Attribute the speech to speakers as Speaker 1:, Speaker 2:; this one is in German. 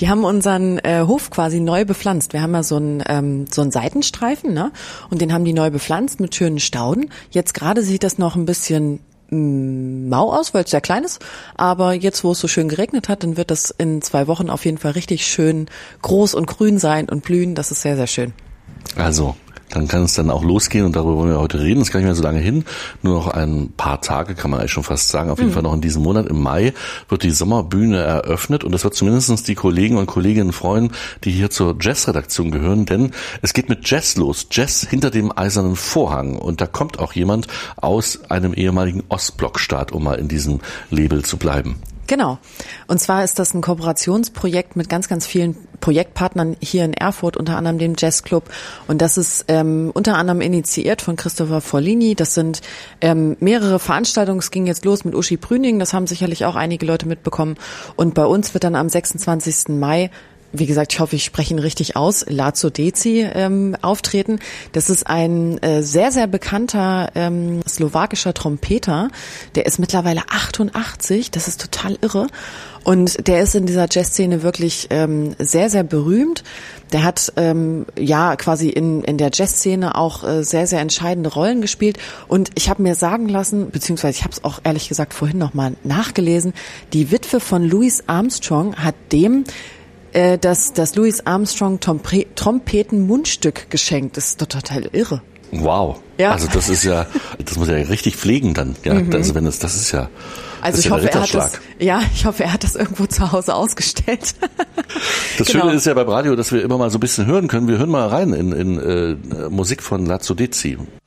Speaker 1: Die haben unseren Hof quasi neu bepflanzt. Wir haben ja so einen Seitenstreifen, ne? Und den haben die neu bepflanzt mit schönen Stauden. Jetzt gerade sieht das noch ein bisschen mau aus, weil es sehr klein ist. Aber jetzt, wo es so schön geregnet hat, dann wird das in 2 Wochen auf jeden Fall richtig schön groß und grün sein und blühen. Das ist sehr, sehr schön.
Speaker 2: Also, dann kann es dann auch losgehen und darüber wollen wir heute reden. Das ist gar nicht mehr so lange hin. Nur noch ein paar Tage, kann man eigentlich schon fast sagen. Auf jeden Fall noch in diesem Monat, im Mai, wird die Sommerbühne eröffnet. Und das wird zumindest die Kollegen und Kolleginnen freuen, die hier zur Jazz-Redaktion gehören. Denn es geht mit Jazz los. Jazz hinter dem eisernen Vorhang. Und da kommt auch jemand aus einem ehemaligen Ostblockstaat, um mal in diesem Label zu bleiben.
Speaker 1: Genau. Und zwar ist das ein Kooperationsprojekt mit ganz, ganz vielen Projektpartnern hier in Erfurt, unter anderem dem Jazzclub. Und das ist unter anderem initiiert von Christopher Forlini. Das sind mehrere Veranstaltungen. Es ging jetzt los mit Uschi Brüning. Das haben sicherlich auch einige Leute mitbekommen. Und bei uns wird dann am 26. Mai, wie gesagt, ich hoffe, ich spreche ihn richtig aus, Lazo Deci auftreten. Das ist ein sehr, sehr bekannter slowakischer Trompeter. Der ist mittlerweile 88, das ist total irre. Und der ist in dieser Jazzszene wirklich sehr, sehr berühmt. Der hat quasi in der Jazzszene auch sehr, sehr entscheidende Rollen gespielt. Und ich habe mir sagen lassen, beziehungsweise ich habe es auch ehrlich gesagt vorhin nochmal nachgelesen, die Witwe von Louis Armstrong hat dem das Louis Armstrong Trompeten-Mundstück geschenkt. Das ist total irre.
Speaker 2: Wow.
Speaker 1: Ja.
Speaker 2: Also das muss ja richtig pflegen dann. Ja, also wenn das ist ja.
Speaker 1: Also ich hoffe, er hat das irgendwo zu Hause ausgestellt.
Speaker 2: Das Schöne ist ja beim Radio, dass wir immer mal so ein bisschen hören können. Wir hören mal rein in Musik von Lazo Deci.